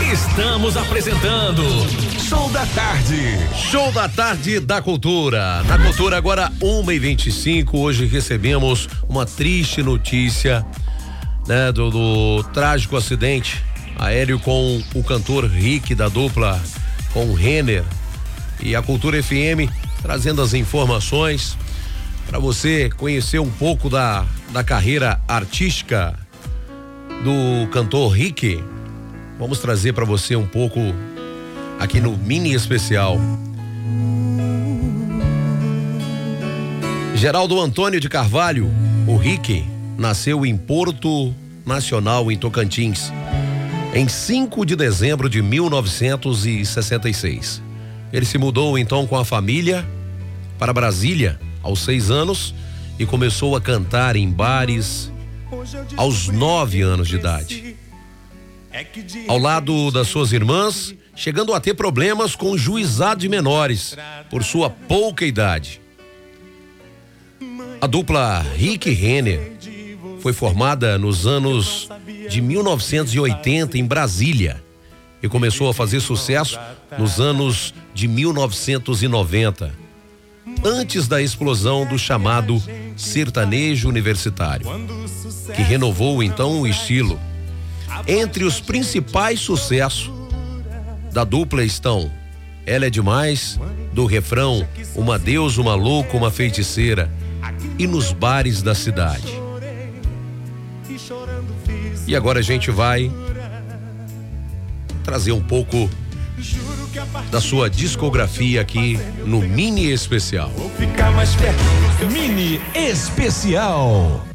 Estamos apresentando Show da Tarde. Show da Tarde da Cultura. Na Cultura agora 1h25. Hoje recebemos uma triste notícia, né, do trágico acidente aéreo com o cantor Rick da dupla com o Renner. E a Cultura FM trazendo as informações para você conhecer um pouco da carreira artística do cantor Rick. Vamos trazer para você um pouco aqui no mini especial. Geraldo Antônio de Carvalho, o Rick, nasceu em Porto Nacional, em Tocantins, em 5 de dezembro de 1966. Ele se mudou então com a família para Brasília aos 6 anos e começou a cantar em bares aos 9 anos de idade, ao lado das suas irmãs, chegando a ter problemas com o juizado de menores por sua pouca idade. A dupla Rick e Renner foi formada nos anos de 1980 em Brasília e começou a fazer sucesso nos anos de 1990, antes da explosão do chamado sertanejo universitário, que renovou então o estilo. Entre os principais sucessos da dupla estão Ela é Demais, do refrão Uma Deusa, uma louca, uma feiticeira, e Nos Bares da Cidade. E agora a gente vai trazer um pouco da sua discografia aqui no mini especial. Mini especial.